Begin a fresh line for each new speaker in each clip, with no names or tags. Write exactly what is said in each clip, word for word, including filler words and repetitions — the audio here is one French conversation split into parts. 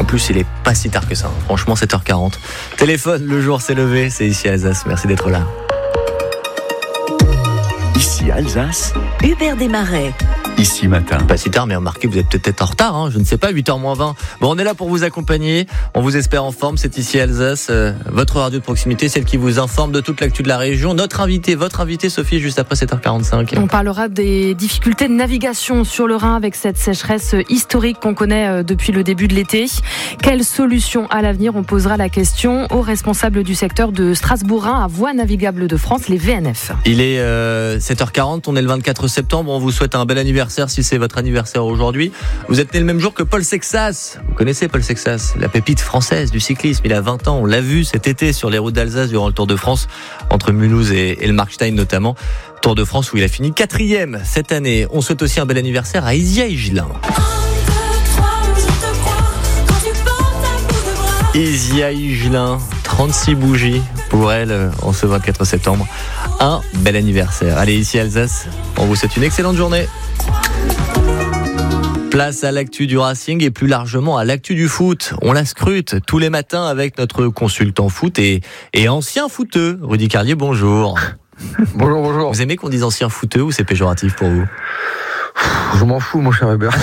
plus, il est pas si tard que ça. Hein. Franchement, sept heures quarante. Téléphone, le jour s'est levé. C'est ici Alsace. Merci d'être là.
Ici Alsace.
Hubert Desmarais.
Ici matin.
Pas si tard, mais remarquez, vous êtes peut-être en retard, hein, je ne sais pas, huit heures moins vingt. Bon, on est là pour vous accompagner, on vous espère en forme, c'est ici Alsace, euh, votre radio de proximité, celle qui vous informe de toute l'actu de la région. Notre invité, votre invité, Sophie, juste après sept heures quarante-cinq.
On parlera des difficultés de navigation sur le Rhin avec cette sécheresse historique qu'on connaît depuis le début de l'été. Quelle solution à l'avenir? On posera la question aux responsables du secteur de Strasbourg-Rhin à Voies navigables de France, les V N F.
Il est euh, sept heures quarante, on est le vingt-quatre septembre, on vous souhaite un bel anniversaire si c'est votre anniversaire aujourd'hui. Vous êtes né le même jour que Paul Sexas. Vous connaissez Paul Sexas, la pépite française du cyclisme. Il a vingt ans, on l'a vu cet été sur les routes d'Alsace durant le Tour de France, entre Mulhouse et, et le Markstein notamment. Tour de France où il a fini quatrième cette année. On souhaite aussi un bel anniversaire à Isia Higelin. Isia Higelin, trente-six bougies pour elle en ce vingt-quatre septembre. Un bel anniversaire. Allez, ici Alsace, on vous souhaite une excellente journée. Place à l'actu du Racing et plus largement à l'actu du foot. On la scrute tous les matins avec notre consultant foot et, et ancien footeux. Rudy Carlier, bonjour.
Bonjour, bonjour.
Vous aimez qu'on dise ancien footeux ou c'est péjoratif pour vous?
Je m'en fous, mon cher Hubert.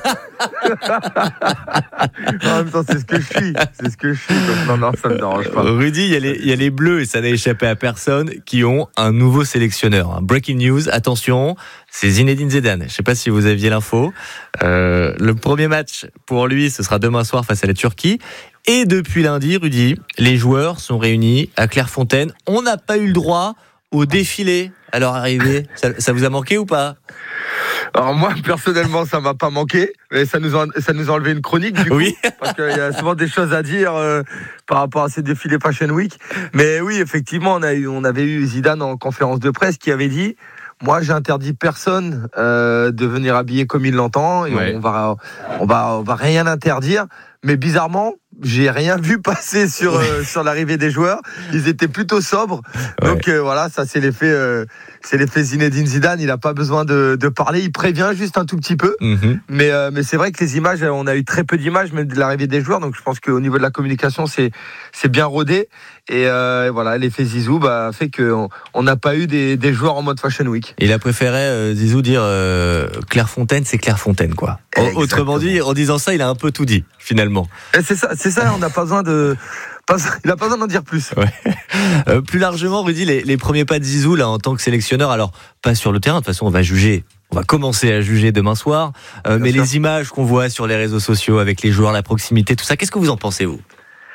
En même temps, c'est ce que je suis. C'est ce que je suis. Donc non, non, ça me dérange pas.
Rudy, il y a les, il y a les Bleus, et ça n'a échappé à personne, qui ont un nouveau sélectionneur. Breaking news, attention, c'est Zinedine Zidane. Je ne sais pas si vous aviez l'info. Euh, le premier match pour lui, ce sera demain soir face à la Turquie. Et depuis lundi, Rudy, les joueurs sont réunis à Clairefontaine. On n'a pas eu le droit au défilé à leur arrivée. Ça, ça vous a manqué ou pas?
Alors moi, personnellement, ça m'a pas manqué, mais ça nous a, ça nous a enlevé une chronique, du coup,
oui.
Parce qu'il y a souvent des choses à dire euh, par rapport à ces défilés Fashion Week. Mais oui, effectivement, on, a eu, on avait eu Zidane en conférence de presse qui avait dit « Moi, j'interdis personne euh, de venir habiller comme il l'entend, et ouais. on, va, on, va, on va rien interdire. » Mais bizarrement, j'ai rien vu passer sur euh, sur l'arrivée des joueurs. Ils étaient plutôt sobres. Ouais. Donc euh, voilà, ça c'est l'effet, euh, c'est l'effet Zinedine Zidane. Il n'a pas besoin de, de parler. Il prévient juste un tout petit peu. Mm-hmm. Mais euh, mais c'est vrai que les images, on a eu très peu d'images même de l'arrivée des joueurs. Donc je pense qu'au niveau de la communication, c'est c'est bien rodé. Et euh, voilà, l'effet Zizou bah, fait qu'on on n'a pas eu des, des joueurs en mode Fashion Week.
Il a préféré euh, Zizou dire euh, Clairefontaine, c'est Clairefontaine quoi. Exactement. Autrement dit, en disant ça, il a un peu tout dit finalement.
Et c'est ça, c'est ça. On n'a pas besoin de. Pas, il n'a pas besoin d'en dire plus.
Ouais. Euh, plus largement, Rudy, les, les premiers pas de Zizou là en tant que sélectionneur. Alors pas sur le terrain. De toute façon, on va juger. On va commencer à juger demain soir. Euh, mais sûr. Les images qu'on voit sur les réseaux sociaux avec les joueurs, la proximité, tout ça. Qu'est-ce que vous en pensez vous?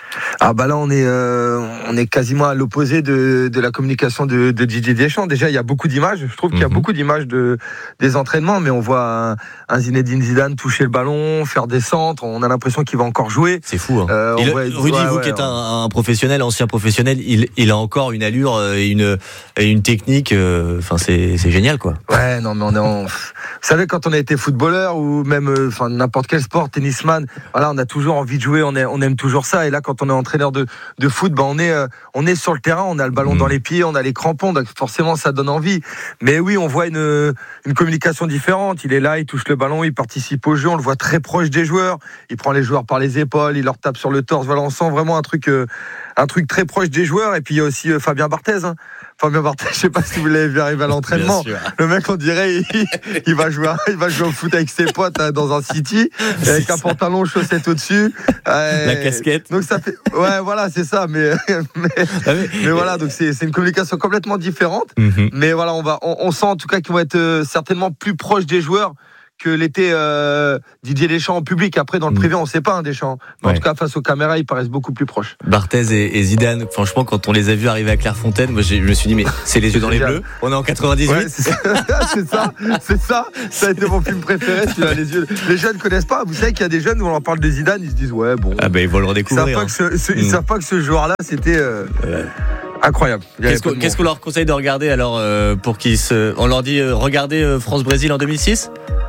Ah bah là on est euh, on est quasiment à l'opposé de de la communication de, de Didier Deschamps. Déjà il y a beaucoup d'images. Je trouve qu'il y a beaucoup d'images de des entraînements, mais on voit un, un Zinedine Zidane toucher le ballon, faire des centres. On a l'impression qu'il va encore jouer.
C'est fou. Hein. Euh, il, voit, Rudy, ouais, vous ouais, qui êtes ouais. un, un professionnel, ancien professionnel, il il a encore une allure et une et une technique. Enfin euh, c'est c'est génial quoi.
Ouais non mais on est en... Vous savez quand on a été footballeur ou même enfin n'importe quel sport, tennisman, voilà on a toujours envie de jouer, on est, on aime toujours ça. Et là quand on est entraîneur de, de foot, bah on est euh, on est sur le terrain, on a le ballon mmh. dans les pieds, on a les crampons, donc forcément ça donne envie. Mais oui, on voit une une communication différente. Il est là, il touche le ballon, il participe au jeu, on le voit très proche des joueurs. Il prend les joueurs par les épaules, il leur tape sur le torse. Voilà, on sent vraiment un truc euh, un truc très proche des joueurs. Et puis il y a aussi euh, Fabien Barthez. Hein. Fabien Barthez, je sais pas si vous l'avez vu arriver à l'entraînement. Le mec, on dirait, il, il va jouer, il va jouer au foot avec ses potes hein, dans un city, avec un pantalon, chaussettes au-dessus, euh,
la casquette.
Donc ça fait, ouais, voilà, c'est ça. Mais, mais, ah mais, mais voilà, donc c'est, c'est une communication complètement différente. Mm-hmm. Mais voilà, on va, on, on sent en tout cas qu'ils vont être euh, certainement plus proches des joueurs que l'était euh, Didier Deschamps en public. Après, dans le privé, on ne sait pas, hein, Deschamps. Mais ouais. En tout cas, face aux caméras, ils paraissent beaucoup plus proches.
Barthez et, et Zidane, franchement, quand on les a vus arriver à Clairefontaine, moi, je me suis dit, mais c'est les yeux dans les bleus. On est en quatre-vingt-dix-huit.
Ouais, c'est, ça, c'est ça, c'est ça. Ça a été mon film préféré, celui-là, les yeux. Les jeunes ne connaissent pas. Vous savez qu'il y a des jeunes où on en parle de Zidane, ils se disent, ouais, bon.
Ah, ben, ils vont le redécouvrir.
Ils ne savent, hein. mmh. savent pas que ce joueur-là, c'était. Euh, ouais. Incroyable.
Qu'est-ce, qu'on, qu'est-ce qu'on leur conseille de regarder alors euh, pour qu'ils se. On leur dit, euh, regardez euh, France-Brésil en deux mille six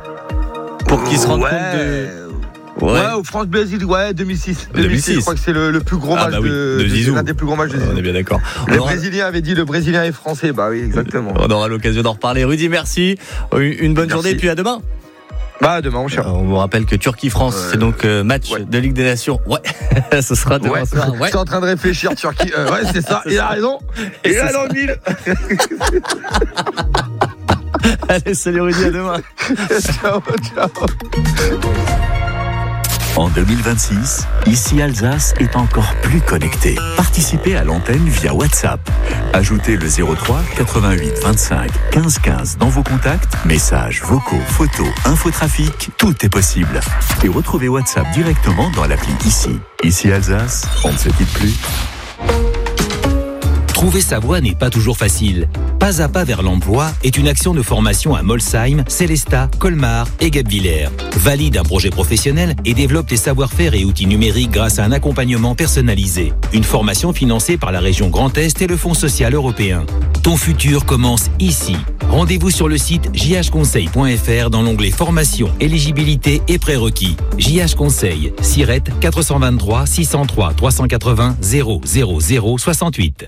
pour qu'ils se rendent
ouais.
compte de.
Ouais, ouais au France-Brésil, ouais, deux mille six.
deux mille six.
Je crois que c'est le, le plus gros ah, match bah oui, de,
de Zizou.
L'un des plus gros matchs de Zizou.
On est bien d'accord.
Les aura... Brésiliens avaient dit le Brésilien est français. Bah oui, exactement.
On aura l'occasion d'en reparler. Rudy, merci. Une bonne merci. Journée et puis à demain.
Bah, demain, mon cher.
Euh, on vous rappelle que Turquie-France, euh, c'est donc euh, match ouais. de Ligue des Nations. Ouais, ce sera demain
ouais.
soir. Ouais.
Je suis en train de réfléchir, Turquie. Euh, ouais, c'est ça. Il a raison. Il a dans le mille.
Allez, salut Rudy, à demain.
Ciao, ciao.
En deux mille vingt-six, Ici Alsace est encore plus connecté. Participez à l'antenne via WhatsApp. Ajoutez le zéro trois quatre-vingt-huit vingt-cinq quinze quinze dans vos contacts. Messages, vocaux, photos, infotrafic, tout est possible. Et retrouvez WhatsApp directement dans l'appli Ici. Ici Alsace, on ne se quitte plus.
Trouver sa voie n'est pas toujours facile. Pas à pas vers l'emploi est une action de formation à Molsheim, Célestat, Colmar et Guebwiller. Valide un projet professionnel et développe les savoir-faire et outils numériques grâce à un accompagnement personnalisé. Une formation financée par la région Grand Est et le Fonds social européen. Ton futur commence ici. Rendez-vous sur le site j h conseil point f r dans l'onglet formation, éligibilité et prérequis. J H Conseil, Siret quatre cent vingt-trois six cent trois trois cent quatre-vingts zéro zéro zéro soixante-huit.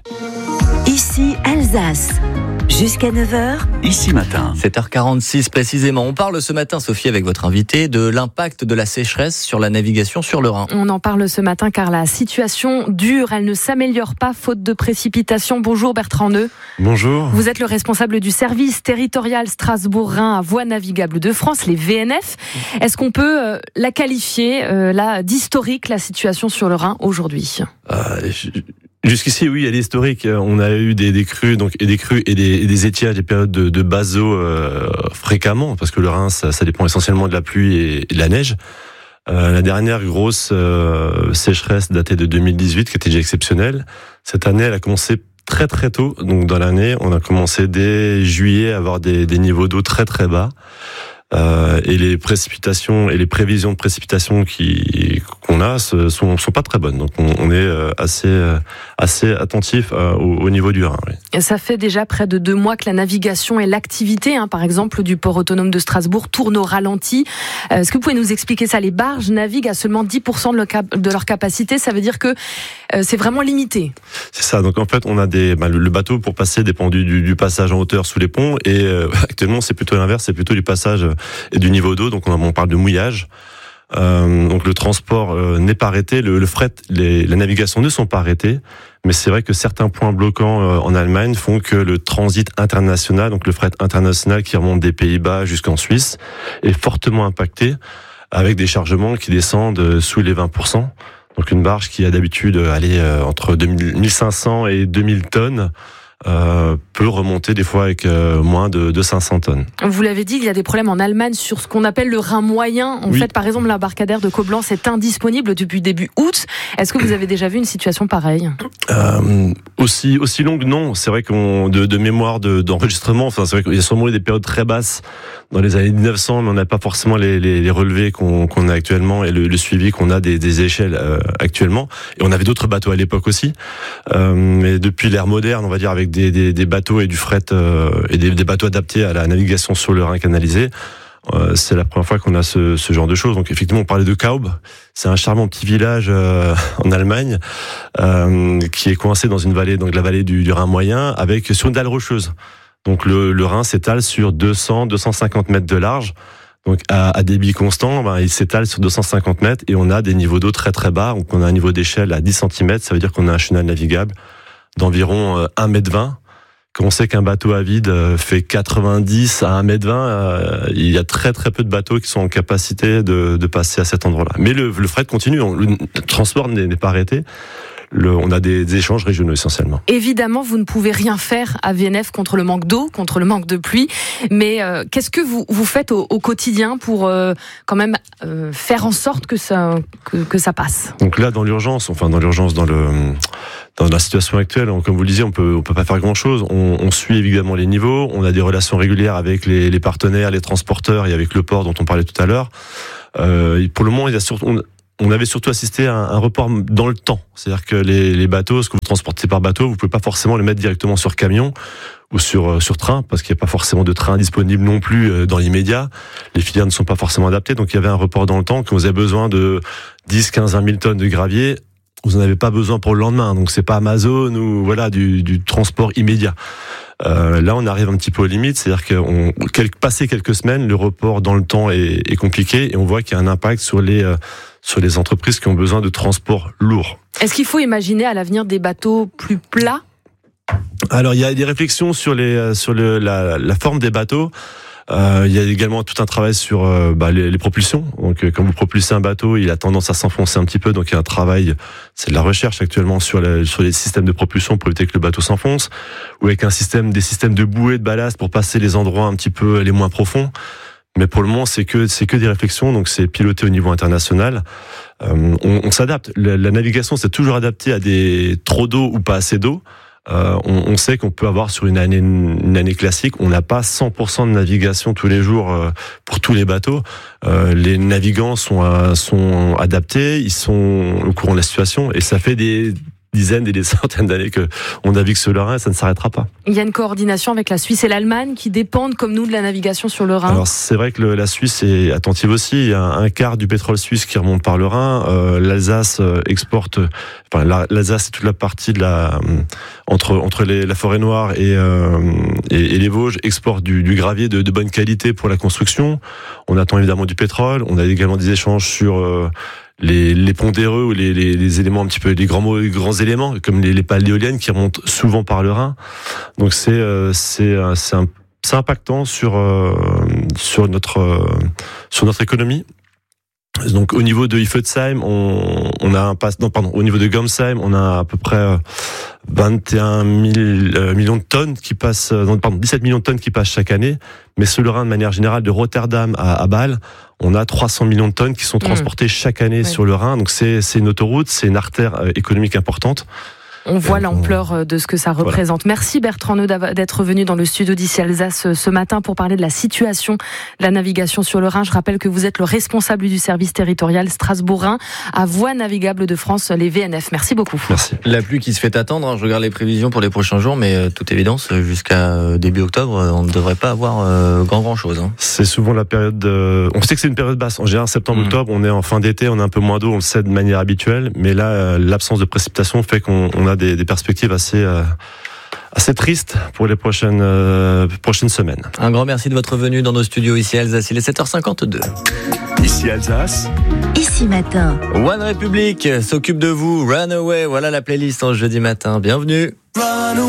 Ici Alsace. Jusqu'à neuf heures.
Ici matin.
sept heures quarante-six précisément. On parle ce matin, Sophie, avec votre invité, de l'impact de la sécheresse sur la navigation sur le Rhin.
On en parle ce matin car la situation dure, elle ne s'améliore pas faute de précipitations. Bonjour Bertrand Neu.
Bonjour.
Vous êtes le responsable du service territorial Strasbourg-Rhin à Voies navigables de France, les V N F. Est-ce qu'on peut euh, la qualifier euh, là, d'historique, la situation sur le Rhin aujourd'hui ?
euh, je... Jusqu'ici, oui, elle est historique. On a eu des, des crues, donc et des crues et des, et des étiages, des périodes de, de bas eau euh, fréquemment, parce que le Rhin, ça, ça dépend essentiellement de la pluie et, et de la neige. Euh, la dernière grosse euh, sécheresse datée de deux mille dix-huit, qui était déjà exceptionnelle. Cette année, elle a commencé très très tôt. Donc dans l'année, on a commencé dès juillet à avoir des, des niveaux d'eau très très bas. Euh, et les précipitations et les prévisions de précipitations qui qu'on a sont sont pas très bonnes. Donc on, on est assez assez attentif au, au niveau du Rhin. Oui.
Et ça fait déjà près de deux mois que la navigation et l'activité, hein, par exemple du port autonome de Strasbourg, tournent au ralenti. Euh, est-ce que vous pouvez nous expliquer ça ? Les barges naviguent à seulement dix pour cent de leur, cap- de leur capacité. Ça veut dire que euh, c'est vraiment limité.
C'est ça. Donc en fait, on a des bah, le bateau pour passer dépend du, du, du passage en hauteur sous les ponts et euh, actuellement c'est plutôt l'inverse, c'est plutôt du passage et du niveau d'eau, donc on, on parle de mouillage. Euh, donc le transport euh, n'est pas arrêté, le, le fret, les, la navigation ne sont pas arrêtées, mais c'est vrai que certains points bloquants euh, en Allemagne font que le transit international, donc le fret international qui remonte des Pays-Bas jusqu'en Suisse, est fortement impacté, avec des chargements qui descendent sous les vingt pour cent. Donc une barge qui a d'habitude aller euh, entre mille cinq cents et deux mille tonnes, Euh, peut remonter des fois avec euh, moins de, de cinq cents tonnes.
Vous l'avez dit, il y a des problèmes en Allemagne sur ce qu'on appelle le Rhin moyen. En oui. fait, par exemple, l'embarcadère de Koblenz est indisponible depuis début août. Est-ce que vous avez déjà vu une situation pareille ?
euh, aussi, aussi longue, non. C'est vrai qu'on de, de mémoire de, d'enregistrement, enfin, c'est vrai qu'il y a sûrement eu des périodes très basses dans les années dix-neuf cents, mais on n'a pas forcément les, les, les relevés qu'on, qu'on a actuellement et le, le suivi qu'on a des, des échelles euh, actuellement. Et on avait d'autres bateaux à l'époque aussi. Euh, mais depuis l'ère moderne, on va dire, avec des, des, des bateaux et du fret euh, et des, des bateaux adaptés à la navigation sur le Rhin canalisé, euh, c'est la première fois qu'on a ce, ce genre de choses. Donc effectivement, on parlait de Kaub, c'est un charmant petit village euh, en Allemagne euh, qui est coincé dans une vallée, donc la vallée du, du Rhin moyen, avec sur une dalle rocheuse. Donc le, le Rhin s'étale sur deux cents à deux cent cinquante mètres de large. Donc à, à débit constant, ben, il s'étale sur deux cent cinquante mètres et on a des niveaux d'eau très très bas. Donc on a un niveau d'échelle à dix centimètres, ça veut dire qu'on a un chenal navigable d'environ euh, un mètre vingt. Quand on sait qu'un bateau à vide euh, fait quatre-vingt-dix à un mètre vingt, euh, il y a très très peu de bateaux qui sont en capacité de, de passer à cet endroit-là. Mais le, le fret continue, on, le transport n'est, n'est pas arrêté. Le, on a des, des échanges régionaux essentiellement.
Évidemment, vous ne pouvez rien faire à V N F contre le manque d'eau, contre le manque de pluie. Mais euh, qu'est-ce que vous, vous faites au, au quotidien pour euh, quand même euh, faire en sorte que ça, que, que ça passe ?
Donc là, dans l'urgence, enfin dans l'urgence, dans le dans la situation actuelle, comme vous le disiez, on peut on peut pas faire grand-chose. On, on suit évidemment les niveaux. On a des relations régulières avec les, les partenaires, les transporteurs et avec le port dont on parlait tout à l'heure. Euh, pour le moment, il y a surtout on, On avait surtout assisté à un, un report dans le temps. C'est-à-dire que les, les bateaux, ce que vous transportez par bateau, vous pouvez pas forcément le mettre directement sur camion ou sur, sur train, parce qu'il n'y a pas forcément de train disponible non plus dans l'immédiat. Les filières ne sont pas forcément adaptées, donc il y avait un report dans le temps. Quand vous avez besoin de dix, quinze, vingt mille tonnes de gravier, vous n'en avez pas besoin pour le lendemain. Donc c'est pas Amazon ou voilà du, du transport immédiat. Euh, là, on arrive un petit peu aux limites, c'est-à-dire qu'on quel, passé quelques semaines, le report dans le temps est, est compliqué et on voit qu'il y a un impact sur les euh, sur les entreprises qui ont besoin de transport lourd.
Est-ce qu'il faut imaginer à l'avenir des bateaux plus plats ?
Alors, il y a des réflexions sur les sur le, la, la forme des bateaux. Euh, il y a également tout un travail sur euh, bah, les, les propulsions. Donc, euh, quand vous propulsez un bateau, il a tendance à s'enfoncer un petit peu. Donc, il y a un travail, c'est de la recherche actuellement sur, la, sur les systèmes de propulsion pour éviter que le bateau s'enfonce, ou avec un système, des systèmes de bouées de ballast pour passer les endroits un petit peu les moins profonds. Mais pour le moment, c'est que c'est que des réflexions. Donc, c'est piloté au niveau international. Euh, on, on s'adapte. La, la navigation, c'est toujours adapté à des trop d'eau ou pas assez d'eau. Euh, on, on sait qu'on peut avoir sur une année, une année classique, on n'a pas cent pour cent de navigation tous les jours euh, pour tous les bateaux. Euh, les navigants sont, euh, sont adaptés, ils sont au courant de la situation et ça fait des dizaines et des centaines d'années que on navigue sur le Rhin et ça ne s'arrêtera pas.
Il y a une coordination avec la Suisse et l'Allemagne qui dépendent comme nous de la navigation sur le Rhin.
Alors c'est vrai que le, la Suisse est attentive aussi. Il y a un quart du pétrole suisse qui remonte par le Rhin. Euh, L'Alsace exporte, enfin l'Alsace c'est toute la partie de la entre entre les, la forêt noire et, euh, et, et les Vosges exporte du, du gravier de, de bonne qualité pour la construction. On attend évidemment du pétrole. On a également des échanges sur euh, les, les pondéreux ou les, les, les éléments un petit peu, les grands, les grands éléments, comme les, les pales éoliennes qui remontent souvent par le Rhin. Donc c'est, euh, c'est, c'est, un, c'est impactant sur, euh, sur notre, euh, sur notre économie. Donc au niveau de Iffezheim, on, on a un passe, non pardon, au niveau de Gamsheim, on a à peu près vingt et un mille euh, millions de tonnes qui passent, non, pardon, dix-sept millions de tonnes qui passent chaque année. Mais sur le Rhin, de manière générale, de Rotterdam à, à Bâle, on a trois cents millions de tonnes qui sont transportées mmh. chaque année oui. sur le Rhin. Donc c'est, c'est une autoroute, c'est une artère économique importante.
On voit l'ampleur de ce que ça représente. Voilà. Merci Bertrand Neu d'être venu dans le studio d'Ici Alsace ce matin pour parler de la situation de la navigation sur le Rhin. Je rappelle que vous êtes le responsable du service territorial Strasbourg-Rhin à Voies navigables de France, les V N F. Merci beaucoup.
Merci.
La pluie qui se fait attendre, je regarde les prévisions pour les prochains jours, mais euh, toute évidence, jusqu'à début octobre, on ne devrait pas avoir euh, grand grand chose. Hein.
C'est souvent la période de... On sait que c'est une période basse. En général, septembre-octobre, mmh. on est en fin d'été, on a un peu moins d'eau, on le sait de manière habituelle, mais là, l'absence de précipitation fait qu'on on a Des, des perspectives assez, euh, assez tristes pour les prochaines, euh, prochaines semaines.
Un grand merci de votre venue dans nos studios ici à Alsace. Il est sept heures cinquante-deux.
Ici Alsace.
Ici matin.
One Republic s'occupe de vous. Runaway, voilà la playlist en jeudi matin. Bienvenue.